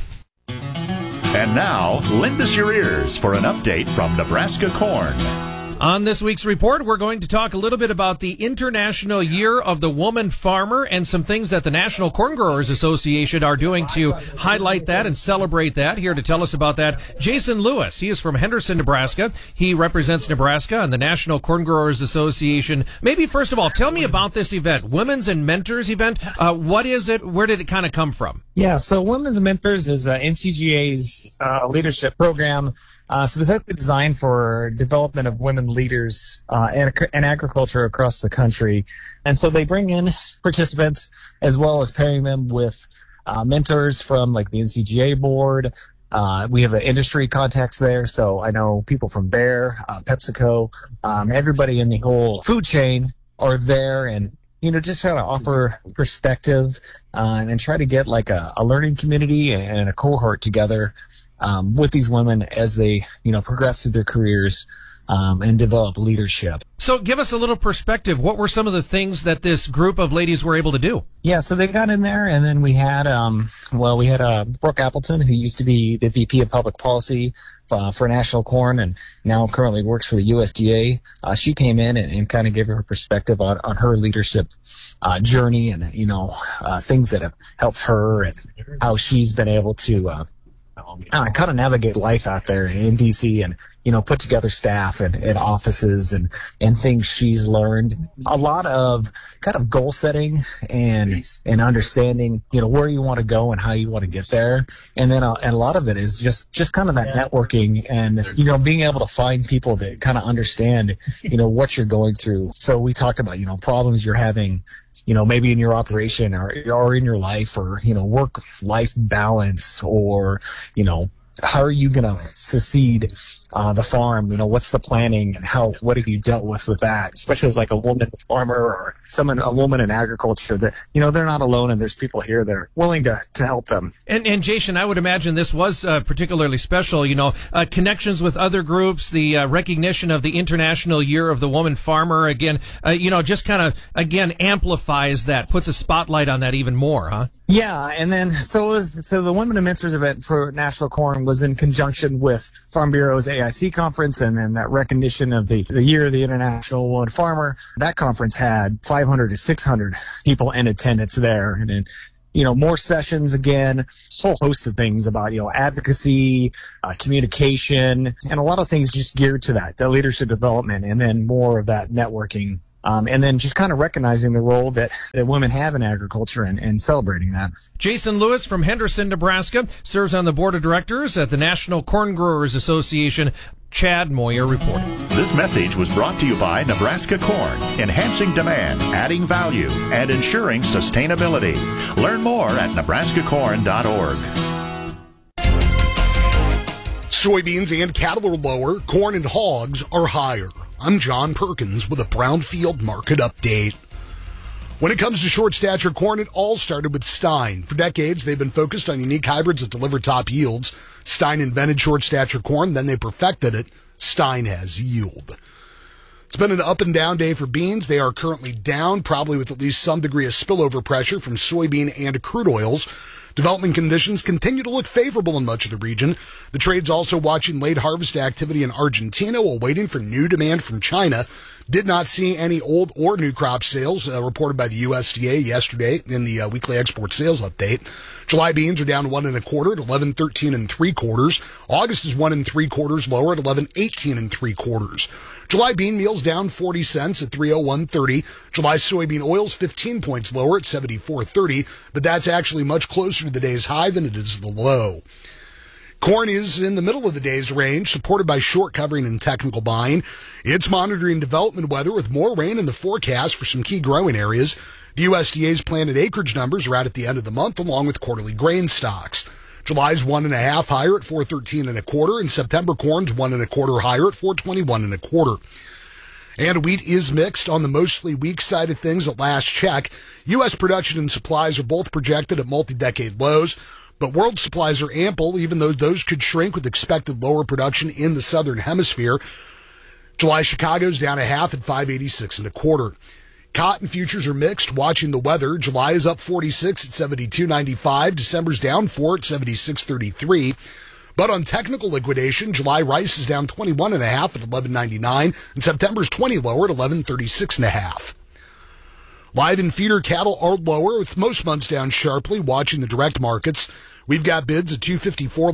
And now, lend us your ears for an update from Nebraska Corn. On this week's report, we're going to talk a little bit about the International Year of the Woman Farmer and some things that the National Corn Growers Association are doing to highlight that and celebrate that. Here to tell us about that, Jason Lewis. He is from Henderson, Nebraska. He represents Nebraska on the National Corn Growers Association. Maybe first of all, tell me about this event, Women's and Mentors event. Uh, what is it? Where did it kind of come from? Yeah, so Women's and Mentors is uh, N C G A's uh, leadership program. Uh, specifically designed for development of women leaders uh, in, in agriculture across the country. And so they bring in participants as well as pairing them with uh, mentors from like the N C G A board. Uh, we have an industry contacts there. So I know people from Bayer, uh, PepsiCo, um, everybody in the whole food chain are there and, you know, just trying to offer perspective uh, and try to get like a, a learning community and a cohort together Um, with these women as they, you know, progress through their careers um, and develop leadership. So give us a little perspective. What were some of the things that this group of ladies were able to do? Yeah, so they got in there, and then we had, um, well, we had uh, Brooke Appleton, who used to be the V P of Public Policy uh, for National Corn and now currently works for the U S D A. Uh, she came in and, and kind of gave her perspective on, on her leadership uh, journey and, you know, uh, things that have helped her and how she's been able to uh, I kind of navigate life out there in D C and, you know, put together staff and, and offices and, and things she's learned. A lot of kind of goal setting and, and understanding, you know, where you want to go and how you want to get there. And then uh, and a lot of it is just, just kind of that networking and, you know, being able to find people that kind of understand, you know, what you're going through. So we talked about, you know, problems you're having you know, maybe in your operation or, or in your life, or, you know, work-life balance, or, you know, how are you going to succeed uh, the farm? You know, what's the planning, and how, what have you dealt with with that? Especially as like a woman farmer or someone, a woman in agriculture, that, you know, they're not alone, and there's people here that are willing to, to help them. And, and Jason, I would imagine this was uh, particularly special, you know, uh, connections with other groups, the uh, recognition of the International Year of the Woman Farmer, again, uh, you know, just kind of, again, amplifies that, puts a spotlight on that even more, huh? Yeah, and then so so the Women in Mincers event for National Corn was in conjunction with Farm Bureau's A I C conference, and then that recognition of the, the Year of the International Woman Farmer. That conference had five hundred to six hundred people in attendance there, and then, you know, more sessions again, a whole host of things about, you know, advocacy, uh, communication, and a lot of things just geared to that, the leadership development, and then more of that networking. Um, and then just kind of recognizing the role that, that women have in agriculture, and, and celebrating that. Jason Lewis from Henderson, Nebraska, serves on the board of directors at the National Corn Growers Association. Chad Moyer reporting. This message was brought to you by Nebraska Corn, enhancing demand, adding value, and ensuring sustainability. Learn more at nebraska corn dot org. Soybeans and cattle are lower, corn and hogs are higher. I'm John Perkins with a Brownfield Market Update. When it comes to short stature corn, it all started with Stein. For decades, they've been focused on unique hybrids that deliver top yields. Stein invented short stature corn, then they perfected it. Stein has yield. It's been an up and down day for beans. They are currently down, probably with at least some degree of spillover pressure from soybean and crude oils. Development conditions continue to look favorable in much of the region. The trade's also watching late harvest activity in Argentina while waiting for new demand from China. Did not see any old or new crop sales uh, reported by the U S D A yesterday in the uh, weekly export sales update. July beans are down one and a quarter at eleven thirteen and three quarters. August is one and three quarters lower at eleven eighteen and three quarters. July bean meal's down forty cents at three oh one thirty. July soybean oil's fifteen points lower at seventy-four thirty, but that's actually much closer to the day's high than it is the low. Corn is in the middle of the day's range, supported by short covering and technical buying. It's monitoring development weather with more rain in the forecast for some key growing areas. The U S D A's planted acreage numbers are out at the end of the month, along with quarterly grain stocks. July's one and a half higher at four thirteen and a quarter, and September corn's one and a quarter higher at four twenty-one and a quarter. And wheat is mixed on the mostly weak side of things at last check. U S production and supplies are both projected at multi-decade lows, but world supplies are ample, even though those could shrink with expected lower production in the southern hemisphere. July Chicago's down a half at five eighty-six and a quarter. Cotton futures are mixed, watching the weather. July is up forty-six at seventy-two ninety-five. December's down four at seventy-six thirty-three. But on technical liquidation, July rice is down twenty-one and a half at eleven ninety-nine, and September's twenty lower at eleven thirty-six and a half. Live and feeder cattle are lower, with most months down sharply, watching the direct markets. We've got bids at two fifty-four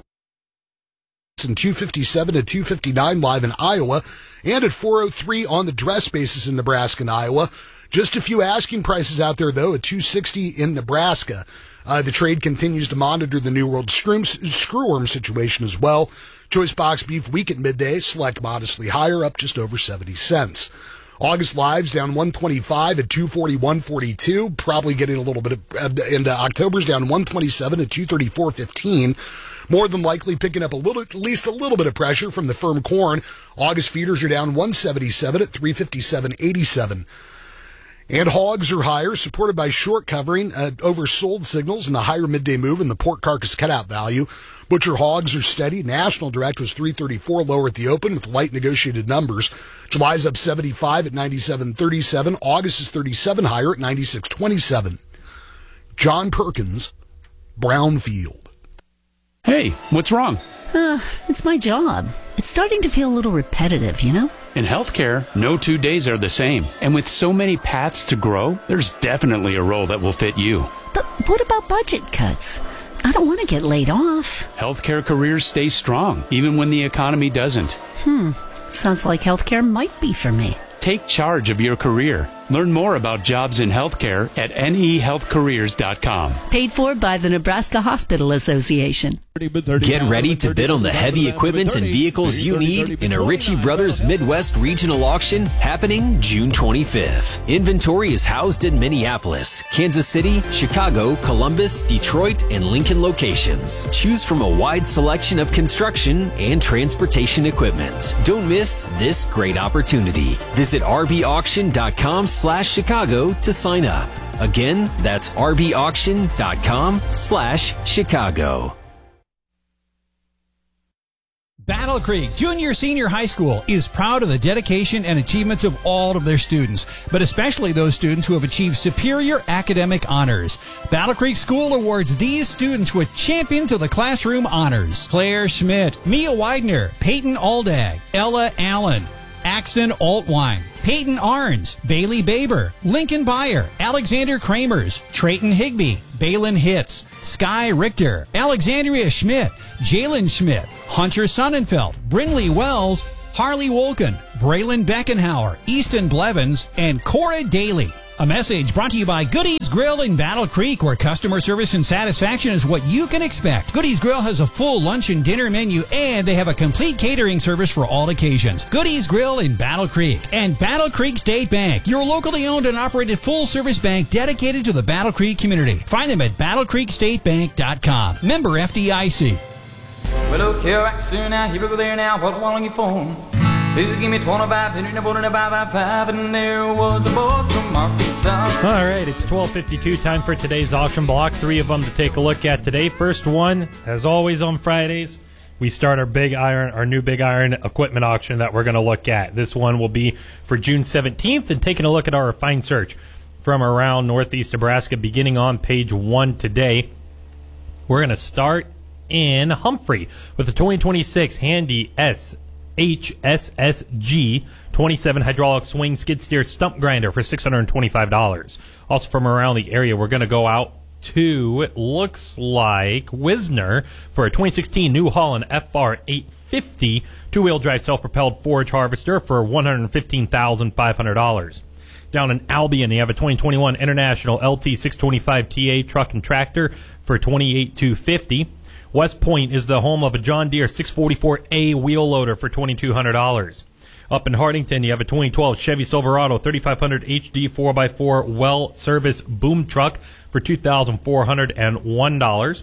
and two fifty-seven to two fifty-nine live in Iowa, and at four oh three on the dress basis in Nebraska and Iowa. Just a few asking prices out there, though, at two sixty in Nebraska. Uh, the trade continues to monitor the New World screw- screwworm situation as well. Choice box beef week at midday, select modestly higher, up just over seventy cents. August lives down one twenty-five at two forty-one forty-two, probably getting a little bit of, uh, and uh, October's down one twenty-seven at two thirty-four fifteen. More than likely picking up a little, at least a little bit of pressure from the firm corn. August feeders are down one seventy-seven at three fifty-seven eighty-seven. And hogs are higher, supported by short covering, uh, oversold signals, and the higher midday move in the pork carcass cutout value. Butcher hogs are steady. National direct was three thirty-four lower at the open with light negotiated numbers. July's up seventy-five at ninety-seven thirty-seven. August is thirty-seven higher at ninety-six twenty-seven. John Perkins, Brownfield. Hey, what's wrong? Uh, it's my job. It's starting to feel a little repetitive, you know? In healthcare, no two days are the same. And with so many paths to grow, there's definitely a role that will fit you. But what about budget cuts? I don't want to get laid off. Healthcare careers stay strong, even when the economy doesn't. Hmm. Sounds like healthcare might be for me. Take charge of your career. Learn more about jobs in healthcare at N E health careers dot com. Paid for by the Nebraska Hospital Association. Get ready to bid on the heavy equipment and vehicles you need in a Ritchie Brothers Midwest Regional Auction happening June twenty-fifth. Inventory is housed in Minneapolis, Kansas City, Chicago, Columbus, Detroit, and Lincoln locations. Choose from a wide selection of construction and transportation equipment. Don't miss this great opportunity. Visit r b auction dot com slash Chicago to sign up. Again, that's r b auction dot com slash Chicago. Battle Creek Junior Senior High School is proud of the dedication and achievements of all of their students, but especially those students who have achieved superior academic honors. Battle Creek School awards these students with Champions of the Classroom honors. Claire Schmidt, Mia Widener, Peyton Aldag, Ella Allen, Axton Altwine, Peyton Arns, Bailey Baber, Lincoln Byer, Alexander Kramers, Trayton Higby, Balin Hitz, Sky Richter, Alexandria Schmidt, Jalen Schmidt, Hunter Sonnenfeld, Brinley Wells, Harley Wolken, Braylon Beckenhauer, Easton Blevins, and Cora Daly. A message brought to you by Goodies Grill in Battle Creek, where customer service and satisfaction is what you can expect. Goodies Grill has a full lunch and dinner menu, and they have a complete catering service for all occasions. Goodies Grill in Battle Creek. And Battle Creek State Bank, your locally owned and operated full-service bank dedicated to the Battle Creek community. Find them at battle creek state bank dot com. Member F D I C. Well, okay, right, soon now, here we go there now, what want you for? Please give me twenty-five, twenty-five, and there was a boy from Arkansas. All right, it's twelve fifty-two, time for today's auction block. Three of them to take a look at today. First one, as always on Fridays, we start our big iron, our new big iron equipment auction that we're going to look at. This one will be for June seventeenth, and taking a look at our refined search from around Northeast Nebraska, beginning on page one today. We're going to start in Humphrey with the twenty twenty-six Handy S H S S G twenty-seven hydraulic swing skid steer stump grinder for six hundred twenty-five dollars. Also from around the area, we're going to go out to, it looks like, Wisner for a twenty sixteen New Holland F R eight fifty two-wheel drive self-propelled forage harvester for one hundred fifteen thousand five hundred dollars. Down in Albion, you have a twenty twenty-one International L T six twenty-five T A truck and tractor for twenty-eight thousand two hundred fifty dollars. West Point is the home of a John Deere six forty-four A wheel loader for twenty-two hundred dollars. Up in Hardington, you have a twenty twelve Chevy Silverado thirty-five hundred H D four by four well service boom truck for two thousand four hundred one dollars.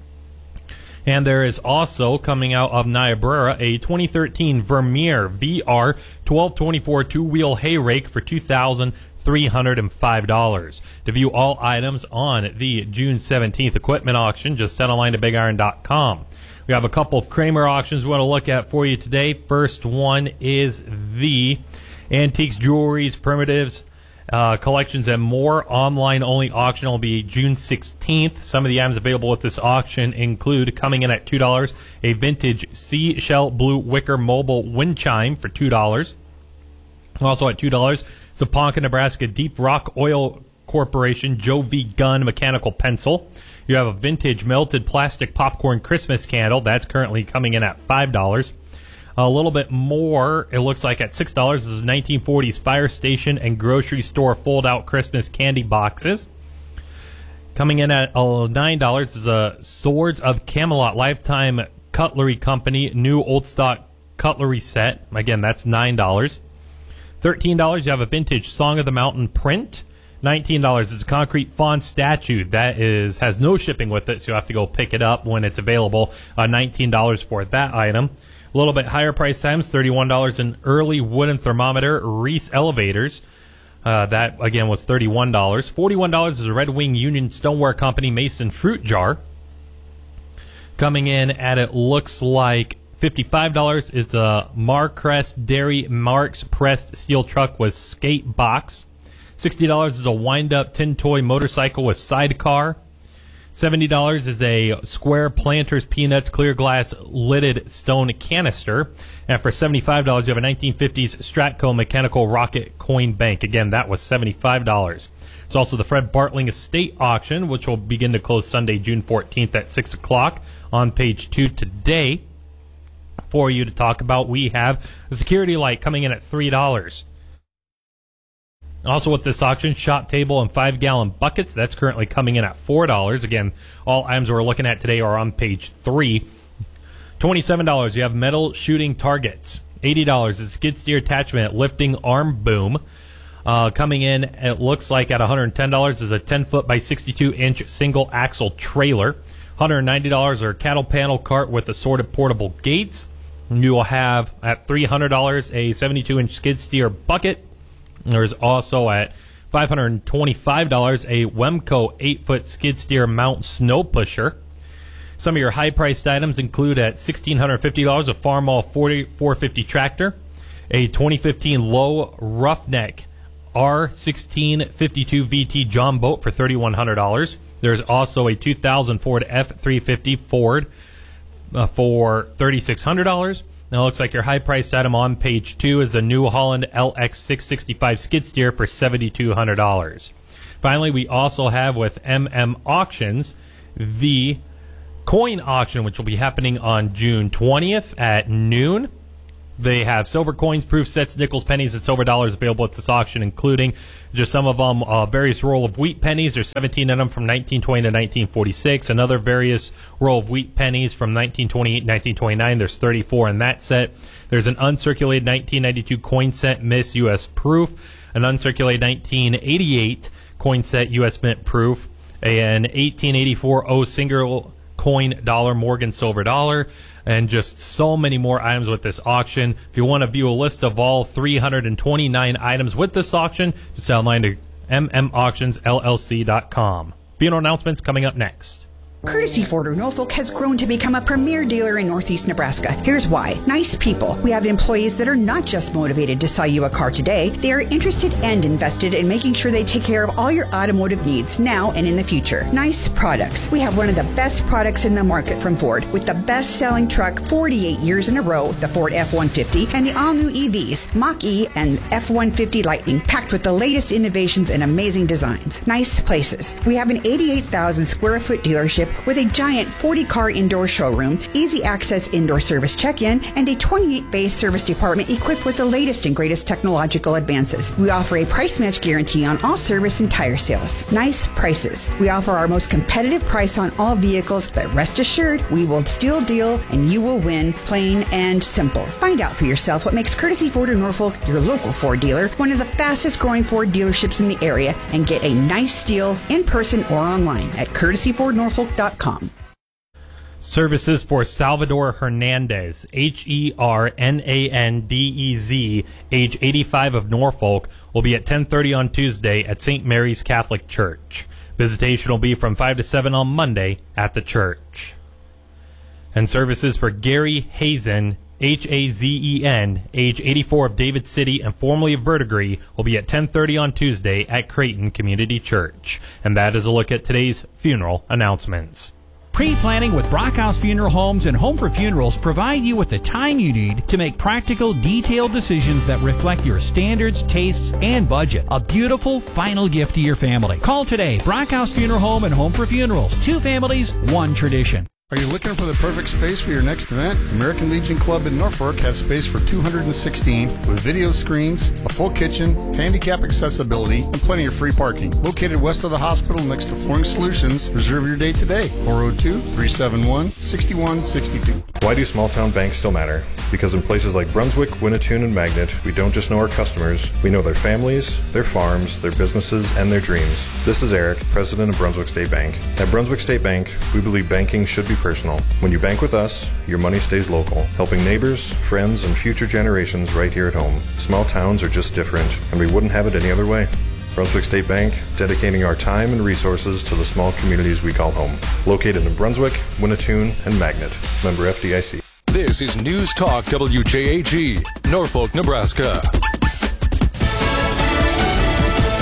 And there is also, coming out of Niobrara, a twenty thirteen Vermeer V R twelve twenty-four two-wheel hay rake for two thousand three hundred five dollars. To view all items on the June seventeenth equipment auction, just send a line to big iron dot com. We have a couple of Kramer auctions we want to look at for you today. First one is the Antiques, Jewelries, Primitives, uh, Collections, and More online-only auction. Will be June sixteenth. Some of the items available at this auction include, coming in at two dollars, a vintage Seashell Blue Wicker Mobile Wind Chime for two dollars. Also at two dollars, Saponka, Nebraska Deep Rock Oil Corporation Joe V. Gunn mechanical pencil. You have a vintage melted plastic popcorn Christmas candle. That's currently coming in at five dollars. A little bit more, it looks like at six dollars. This is nineteen forties fire station and grocery store fold-out Christmas candy boxes. Coming in at nine dollars is a Swords of Camelot Lifetime Cutlery Company new old stock cutlery set. Again, that's nine dollars. thirteen dollars, you have a vintage Song of the Mountain print. nineteen dollars is a concrete fawn statue. That is has no shipping with it, so you have to go pick it up when it's available. Uh, nineteen dollars for that item. A little bit higher price items, thirty-one dollars an early wooden thermometer, Reese Elevators. Uh, that, again, was thirty-one dollars. forty-one dollars is a Red Wing Union Stoneware Company Mason fruit jar. Coming in at, it looks like, fifty-five dollars is a Marcrest Dairy Marks pressed steel truck with skate box. sixty dollars is a wind-up tin toy motorcycle with sidecar. seventy dollars is a Square Planters Peanuts clear glass lidded stone canister. And for seventy-five dollars, you have a nineteen fifties Stratco mechanical rocket coin bank. Again, that was seventy-five dollars. It's also the Fred Bartling Estate Auction, which will begin to close Sunday, June fourteenth at six o'clock on page two today. For you to talk about, we have a security light coming in at three dollars. Also with this auction, shop table and five-gallon buckets. That's currently coming in at four dollars. Again, all items we're looking at today are on page three. twenty-seven dollars, you have metal shooting targets. eighty dollars is skid steer attachment lifting arm boom. Uh, coming in, it looks like at one hundred ten dollars is a ten foot by sixty-two inch single axle trailer. one hundred ninety dollars are cattle panel cart with assorted portable gates. You will have at three hundred dollars a seventy-two inch skid steer bucket. There's also at five hundred twenty-five dollars a Wemco eight foot skid steer mount snow pusher. Some of your high-priced items include at one thousand six hundred fifty dollars a Farmall forty-four fifty tractor, a twenty fifteen Lowe Roughneck R sixteen fifty-two V T John boat for three thousand one hundred dollars. There's also a two thousand Ford F three fifty Ford uh, for three thousand six hundred dollars. Now it looks like your high-priced item on page two is a New Holland L X six sixty-five skid steer for seven thousand two hundred dollars. Finally, we also have with M M Auctions the coin auction, which will be happening on June twentieth at noon. They have silver coins, proof sets, nickels, pennies, and silver dollars available at this auction, including just some of them, uh, various roll of wheat pennies. There's seventeen of them from nineteen twenty to nineteen forty-six. Another various roll of wheat pennies from nineteen twenty-eight to nineteen twenty-nine. There's thirty-four in that set. There's an uncirculated nineteen ninety-two coin set, Miss U S proof. An uncirculated nineteen eighty-eight coin set, U S Mint proof. An eighteen eighty-four O single coin dollar Morgan silver dollar, and just so many more items with this auction. If you want to view a list of all three hundred twenty-nine items with this auction, just head online to m m auctions l l c dot com. Funeral announcements coming up next. Courtesy Ford of Norfolk has grown to become a premier dealer in Northeast Nebraska. Here's why. Nice people. We have employees that are not just motivated to sell you a car today. They are interested and invested in making sure they take care of all your automotive needs now and in the future. Nice products. We have one of the best products in the market from Ford, with the best-selling truck forty-eight years in a row, the Ford F one fifty, and the all-new E Vs, Mach-E and F one fifty Lightning, packed with the latest innovations and amazing designs. Nice places. We have an eighty-eight thousand square foot dealership with a giant forty car indoor showroom, easy access indoor service check-in, and a twenty-eight bay service department equipped with the latest and greatest technological advances. We offer a price match guarantee on all service and tire sales. Nice prices. We offer our most competitive price on all vehicles, but rest assured, we will still deal and you will win, plain and simple. Find out for yourself what makes Courtesy Ford of Norfolk your local Ford dealer, one of the fastest growing Ford dealerships in the area, and get a nice deal in person or online at courtesy ford norfolk dot com. Services for Salvador Hernandez, H E R N A N D E Z, age eighty-five, of Norfolk, will be at ten thirty on Tuesday at Saint Mary's Catholic Church. Visitation will be from five to seven on Monday at the church. And services for Gary Hazen, H A Z E N, age eighty-four, of David City and formerly of Verdigris, will be at ten thirty on Tuesday at Creighton Community Church. And that is a look at today's funeral announcements. Pre-planning with Brockhouse Funeral Homes and Home for Funerals provide you with the time you need to make practical, detailed decisions that reflect your standards, tastes, and budget. A beautiful final gift to your family. Call today. Brockhouse Funeral Home and Home for Funerals. Two families, one tradition. Are you looking for the perfect space for your next event? American Legion Club in Norfolk has space for two hundred sixteen with video screens, a full kitchen, handicap accessibility, and plenty of free parking. Located west of the hospital next to Flooring Solutions, reserve your date today, four oh two, three seven one, six one six two. Why do small town banks still matter? Because in places like Brunswick, Winnetoon, and Magnet, we don't just know our customers, we know their families, their farms, their businesses, and their dreams. This is Eric, president of Brunswick State Bank. At Brunswick State Bank, we believe banking should be personal. When you bank with us, your money stays local, helping neighbors, friends, and future generations right here at home. Small towns are just different, and we wouldn't have it any other way. Brunswick State Bank, dedicating our time and resources to the small communities we call home. Located in Brunswick, Winnetoon, and Magnet. Member F D I C. This is News Talk W J A G, Norfolk, Nebraska.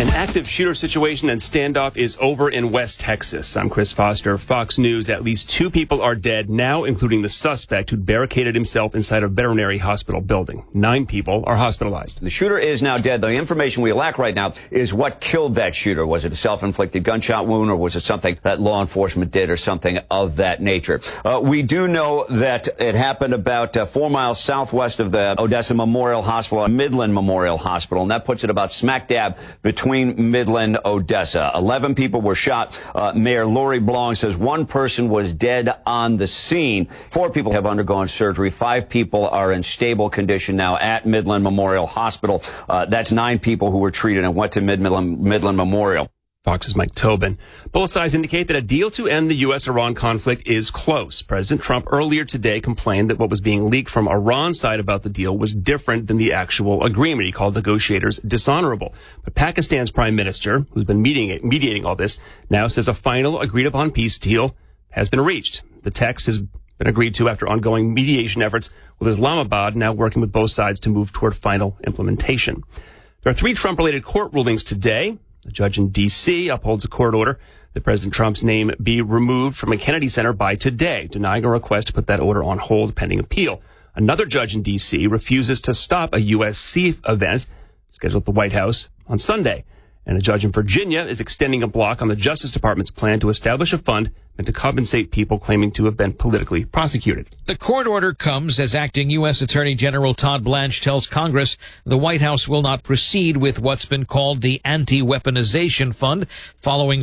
An active shooter situation and standoff is over in West Texas. I'm Chris Foster, Fox News. At least two people are dead now, including the suspect who barricaded himself inside a veterinary hospital building. Nine people are hospitalized. The shooter is now dead. The information we lack right now is what killed that shooter. Was it a self-inflicted gunshot wound, or was it something that law enforcement did, or something of that nature? Uh, we do know that it happened about uh, four miles southwest of the Odessa Memorial Hospital, Midland Memorial Hospital, and that puts it about smack dab between Between Midland, Odessa. Eleven people were shot. Uh, Mayor Lori Blanc says one person was dead on the scene. Four people have undergone surgery. Five people are in stable condition now at Midland Memorial Hospital. Uh, that's nine people who were treated and went to Midland, Midland Memorial. Fox's Mike Tobin. Both sides indicate that a deal to end the U S Iran conflict is close. President Trump earlier today complained that what was being leaked from Iran's side about the deal was different than the actual agreement. He called negotiators dishonorable. But Pakistan's prime minister, who's been mediating, mediating all this, now says a final agreed-upon peace deal has been reached. The text has been agreed to after ongoing mediation efforts, with Islamabad now working with both sides to move toward final implementation. There are three Trump-related court rulings today. A judge in D C upholds a court order that President Trump's name be removed from a Kennedy Center by today, denying a request to put that order on hold pending appeal. Another judge in D C refuses to stop a U F C event scheduled at the White House on Sunday. And a judge in Virginia is extending a block on the Justice Department's plan to establish a fund meant to compensate people claiming to have been politically prosecuted. The court order comes as acting U S Attorney General Todd Blanche tells Congress the White House will not proceed with what's been called the Anti-Weaponization Fund following